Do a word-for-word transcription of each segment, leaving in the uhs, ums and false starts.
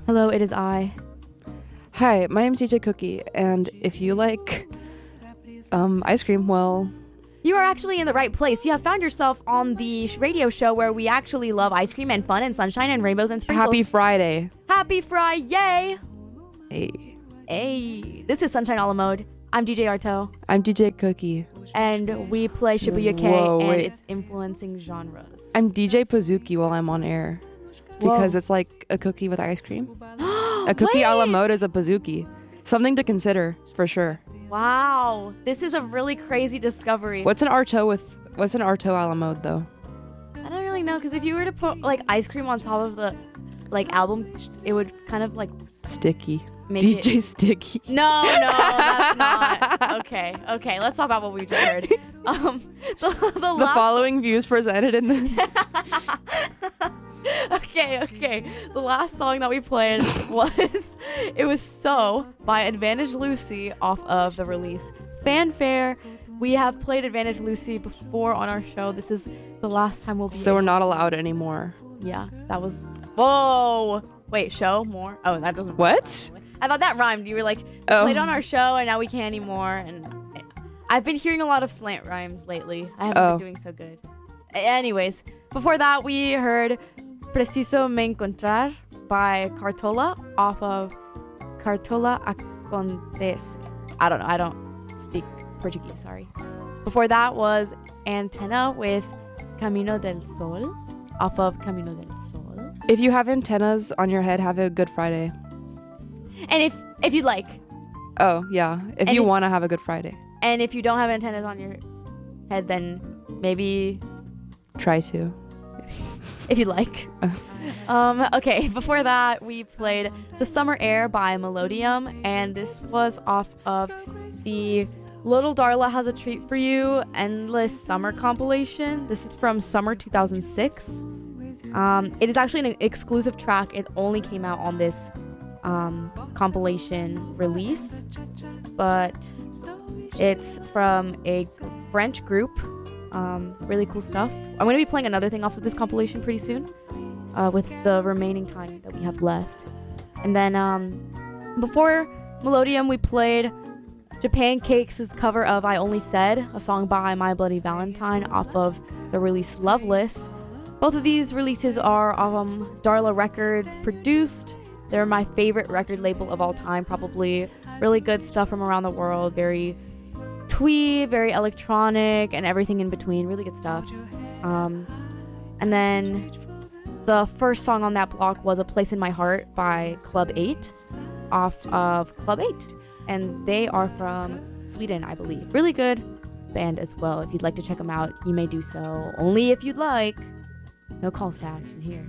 Hello, it is I. Hi, my name's D J Cookie, and if you like um, ice cream, well... You are actually in the right place. You have found yourself on the sh- radio show where we actually love ice cream and fun and sunshine and rainbows and sprinkles. Happy Friday. Happy Friday! Hey. Hey, this is Sunshine a la Mode. I'm D J Arto, I'm D J Cookie. and we play Shibuya K, Whoa, and wait. it's influencing genres. I'm D J Pazuki while I'm on air. Because Whoa. it's like a cookie with ice cream. A cookie a la Wait! mode is a Pazuki. Something to consider, for sure. Wow, this is a really crazy discovery. What's an Arto with... What's an Arto a la mode, though? I don't really know, because if you were to put like ice cream on top of the like album, it would kind of like Sticky. make D J it... Sticky. No, no, that's not. Okay, okay, let's talk about what we just heard. Um, the, the, The last... following views presented in the... Okay, okay. The last song that we played was It Was So by Advantage Lucy off of the release Fanfare. We have played Advantage Lucy before on our show. This is the last time we'll be So we're not allowed anymore. Yeah, that was... Whoa! Wait, show? More? Oh, that doesn't... What? I thought that rhymed. You were like, Oh. played on our show and now we can't anymore. And I've been hearing a lot of slant rhymes lately. I haven't Oh. been doing so good. A- Anyways, before that we heard Preciso Me Encontrar by Cartola off of Cartola Acontece. I don't know. I don't speak Portuguese. Sorry. Before that was Antenna with Camino del Sol off of Camino del Sol. If you have antennas on your head, have a good Friday. And if if you like, Oh, yeah. If And you if- want to have a good Friday, and if you don't have antennas on your head, then maybe try to. if you like. um, okay, before that, we played The Summer Air by Melodium, and this was off of the Little Darla Has a Treat for You Endless Summer compilation. This is from summer two thousand six. Um, it is actually an exclusive track. It only came out on this um, compilation release, but it's from a French group. Um, really cool stuff. I'm going to be playing another thing off of this compilation pretty soon uh, with the remaining time that we have left. And then um, before Melodium, we played Japan Cakes' cover of I Only Said, a song by My Bloody Valentine off of the release Loveless. Both of these releases are um, Darla Records produced. They're my favorite record label of all time, probably. Really good stuff from around the world, very twee, very electronic, and everything in between. Really good stuff. Um, and then the first song on that block was A Place in My Heart by Club eight off of Club eight. And they are from Sweden, I believe. Really good band as well. If you'd like to check them out, you may do so. Only if you'd like. No calls to action here.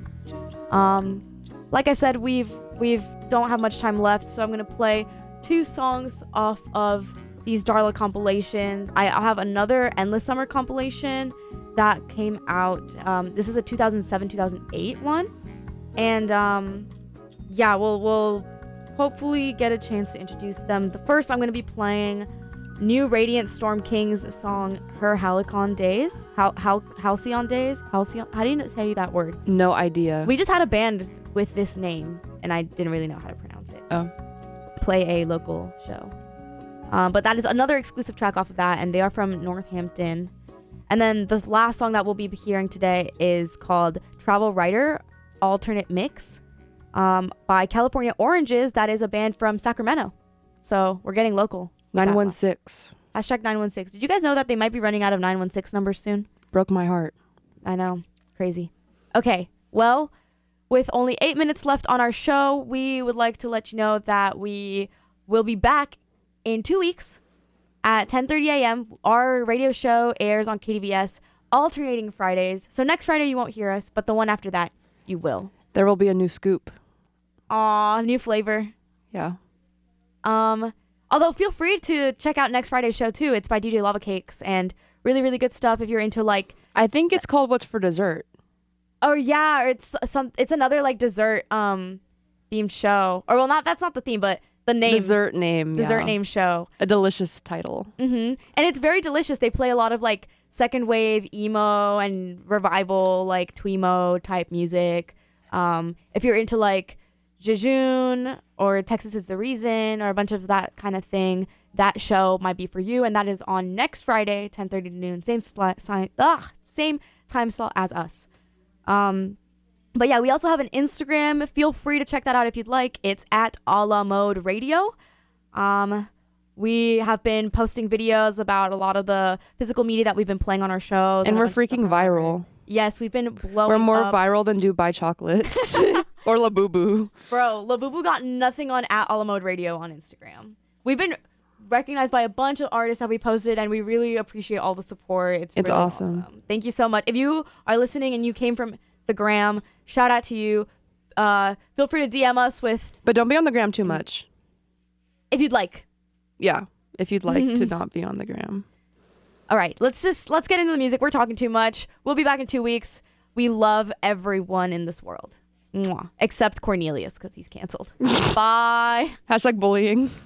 Um, like I said, we've we've don't have much time left, so I'm gonna play two songs off of these Darla compilations. I, I'll have another Endless Summer compilation that came out. Um, this is a two thousand seven two thousand eight one, and um, yeah, we'll we'll hopefully get a chance to introduce them. The first, I'm gonna be playing New Radiant Storm King's song Her Halcyon Days. Hal Hal Halcyon Days. Halcyon. How do you say that word? No idea. We just had a band with this name, and I didn't really know how to pronounce it. Oh. Play a local show. Um, but that is another exclusive track off of that, and they are from Northampton. And then the last song that we'll be hearing today is called Travel Writer Alternate Mix um, by California Oranges. That is a band from Sacramento. So we're getting local. nine one six. Hashtag nine one six. Did you guys know that they might be running out of nine one six numbers soon? Broke my heart. I know. Crazy. Okay. Well, with only eight minutes left on our show, we would like to let you know that we will be back in two weeks at ten thirty a.m. Our radio show airs on K D V S alternating Fridays. So next Friday you won't hear us, but the one after that you will. There will be a new scoop. Aw, new flavor. Yeah. Um, although feel free to check out next Friday's show too. It's by D J Lava Cakes and really, really good stuff if you're into like... I think it's called What's for Dessert. Oh yeah, it's some. It's another like dessert um themed show. Or well, not that's not the theme, but the name. Dessert name. Dessert yeah. name show. A delicious title. Mm-hmm. And it's very delicious. They play a lot of like second wave emo and revival like Tweemo type music. Um, if you're into like Jejun or Texas is the Reason or a bunch of that kind of thing, that show might be for you. And that is on next Friday, ten thirty to noon. Same, sli- si- ugh, same time slot as us. Um, but yeah, we also have an Instagram. Feel free to check that out if you'd like. It's at a la mode radio. Um, we have been posting videos about a lot of the physical media that we've been playing on our shows. And a we're bunch of freaking stuff. viral. Yes, we've been blowing We're more up. viral than Dubai Chocolates or Labubu. Bro, Labubu got nothing on at a la mode radio on Instagram. We've been recognized by a bunch of artists that we posted, and we really appreciate all the support. It's, It's really awesome. awesome. Thank you so much. If you are listening and you came from the gram, shout out to you. Uh, feel free to D M us with, But don't be on the gram too much. if you'd like. Yeah, if you'd like to not be on the gram. All right, let's just let's get into the music. We're talking too much. We'll be back in two weeks. We love everyone in this world. Mwah. Except Cornelius, because he's canceled. Bye. Hashtag bullying.